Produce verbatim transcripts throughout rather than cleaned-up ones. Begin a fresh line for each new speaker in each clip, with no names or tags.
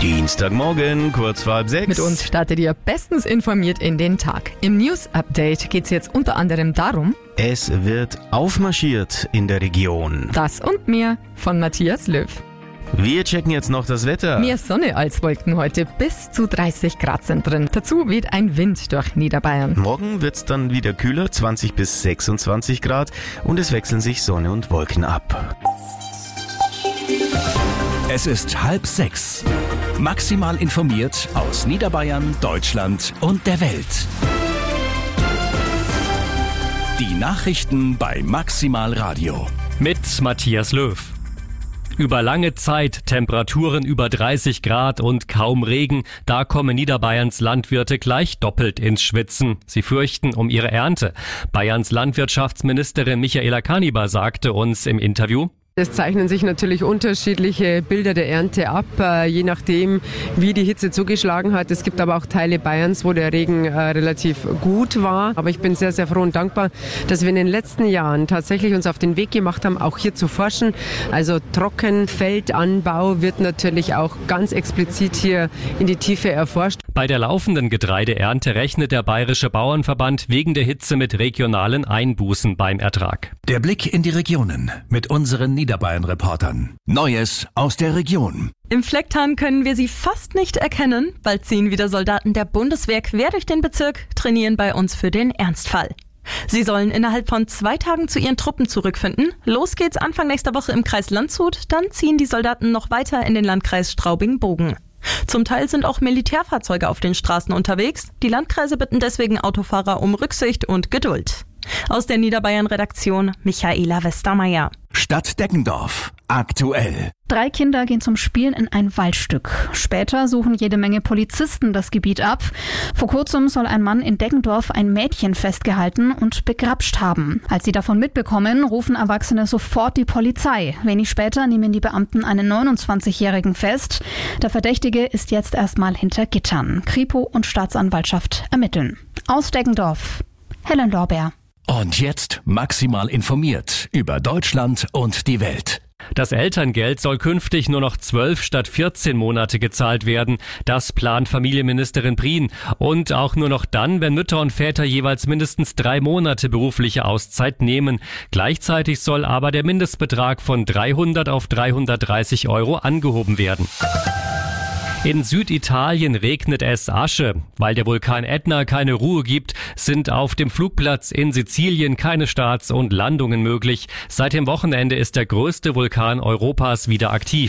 Dienstagmorgen, kurz vor halb sechs.
Mit uns startet ihr bestens informiert in den Tag. Im News-Update geht es jetzt unter anderem darum,
Es wird aufmarschiert in der Region.
das und mehr von Matthias Löw.
Wir checken jetzt noch das Wetter.
Mehr Sonne als Wolken heute, bis zu dreißig Grad sind drin. Dazu weht ein Wind durch Niederbayern.
Morgen wird's dann wieder kühler, zwanzig bis sechsundzwanzig Grad, und es wechseln sich Sonne und Wolken ab.
Es ist halb sechs. Maximal informiert aus Niederbayern, Deutschland und der Welt. Die Nachrichten bei Maximal Radio.
Mit Matthias Löw. Über lange Zeit Temperaturen über dreißig Grad und kaum Regen. Da kommen Niederbayerns Landwirte gleich doppelt ins Schwitzen. Sie fürchten um ihre Ernte. Bayerns Landwirtschaftsministerin Michaela Kaniber sagte uns im Interview:
Es zeichnen sich natürlich unterschiedliche Bilder der Ernte ab, äh, je nachdem, wie die Hitze zugeschlagen hat. Es gibt aber auch Teile Bayerns, wo der Regen äh, relativ gut war. Aber ich bin sehr, sehr froh und dankbar, dass wir in den letzten Jahren tatsächlich uns auf den Weg gemacht haben, auch hier zu forschen. Also Trockenfeldanbau wird natürlich auch ganz explizit hier in die Tiefe erforscht.
Bei der laufenden Getreideernte rechnet der Bayerische Bauernverband wegen der Hitze mit regionalen Einbußen beim Ertrag.
Der Blick in die Regionen mit unseren Niederbayern-Reportern. Neues aus der Region.
Im Flecktarn können wir sie fast nicht erkennen. Bald ziehen wieder Soldaten der Bundeswehr quer durch den Bezirk, trainieren bei uns für den Ernstfall. Sie sollen innerhalb von zwei Tagen zu ihren Truppen zurückfinden. Los geht's Anfang nächster Woche im Kreis Landshut. Dann ziehen die Soldaten noch weiter in den Landkreis Straubing-Bogen. Zum Teil sind auch Militärfahrzeuge auf den Straßen unterwegs. Die Landkreise bitten deswegen Autofahrer um Rücksicht und Geduld. Aus der Niederbayern-Redaktion Michaela Westermeier.
Stadt Deggendorf. Aktuell.
Drei Kinder gehen zum Spielen in ein Waldstück. Später suchen jede Menge Polizisten das Gebiet ab. Vor kurzem soll ein Mann in Deggendorf ein Mädchen festgehalten und begrapscht haben. Als sie davon mitbekommen, rufen Erwachsene sofort die Polizei. Wenig später nehmen die Beamten einen neunundzwanzigjährigen fest. Der Verdächtige ist jetzt erstmal hinter Gittern. Kripo und Staatsanwaltschaft ermitteln. Aus Deggendorf, Helen Lorbeer.
Und jetzt maximal informiert über Deutschland und die Welt.
Das Elterngeld soll künftig nur noch zwölf statt vierzehn Monate gezahlt werden. Das plant Familienministerin Prien. Und auch nur noch dann, wenn Mütter und Väter jeweils mindestens drei Monate berufliche Auszeit nehmen. Gleichzeitig soll aber der Mindestbetrag von dreihundert auf dreihundertdreißig Euro angehoben werden. In Süditalien regnet es Asche. Weil der Vulkan Ätna keine Ruhe gibt, sind auf dem Flugplatz in Sizilien keine Starts und Landungen möglich. Seit dem Wochenende ist der größte Vulkan Europas wieder aktiv.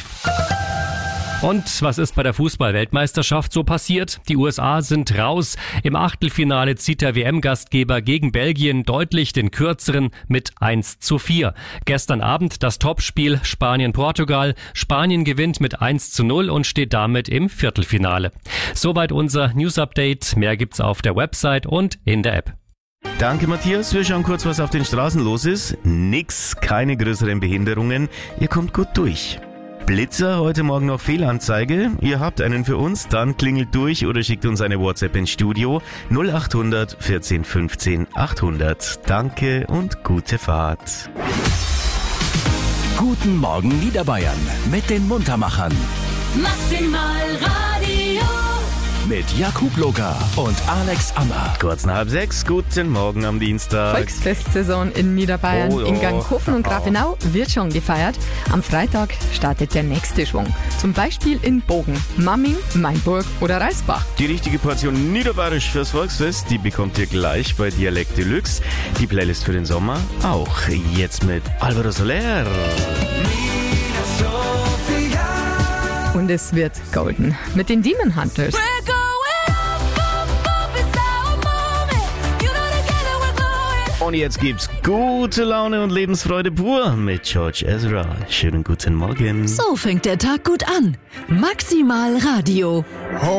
Und was ist bei der Fußball-Weltmeisterschaft so passiert? Die U S A sind raus. Im Achtelfinale zieht der W M-Gastgeber gegen Belgien deutlich den kürzeren mit eins zu vier. Gestern Abend das Topspiel Spanien-Portugal. Spanien gewinnt mit eins zu null und steht damit im Viertelfinale. Soweit unser News-Update. Mehr gibt's auf der Website und in der App.
Danke, Matthias. Wir schauen kurz, was auf den Straßen los ist. Nix, keine größeren Behinderungen. Ihr kommt gut durch. Blitzer, heute Morgen noch Fehlanzeige. Ihr habt einen für uns, dann klingelt durch oder schickt uns eine WhatsApp ins Studio null achthundert vierzehn fünfzehn achthundert. Danke und gute Fahrt.
Guten Morgen Niederbayern mit den Muntermachern.
Maximal Radio.
Mit Jakub Locker und Alex Ammer.
Kurz nach halb sechs, guten Morgen am Dienstag.
Volksfestsaison in Niederbayern.
Oh ja.
In Ganghofen und Grafenau wird schon gefeiert. Am Freitag startet der nächste Schwung. Zum Beispiel in Bogen, Mamming, Mainburg oder Reisbach.
Die richtige Portion Niederbayerisch fürs Volksfest, die bekommt ihr gleich bei Dialekt Deluxe. Die Playlist für den Sommer auch. Jetzt mit Alvaro Soler.
Und es wird golden mit den Demon Hunters.
Und jetzt gibt's gute Laune und Lebensfreude pur mit George Ezra. Schönen guten Morgen.
So fängt der Tag gut an. Maximal Radio.